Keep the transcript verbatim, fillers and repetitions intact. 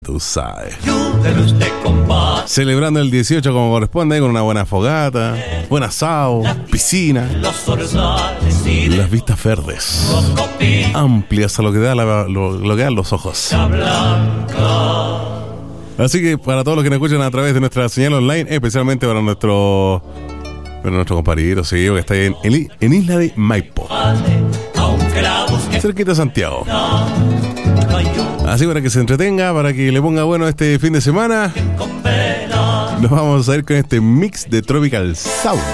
Tú sabes. Celebrando el dieciocho como corresponde, con una buena fogata, buen asado, piscina, las vistas verdes, amplias a lo que, da la, lo, lo que dan los ojos. Así que para todos los que nos escuchan a través de nuestra señal online, especialmente para nuestro, para nuestro compadrito seguido que está ahí en, en, en Isla de Maipo, cerquita de Santiago. Así para que se entretenga, para que le ponga bueno este fin de semana, nos vamos a ir con este mix de Tropical Sound.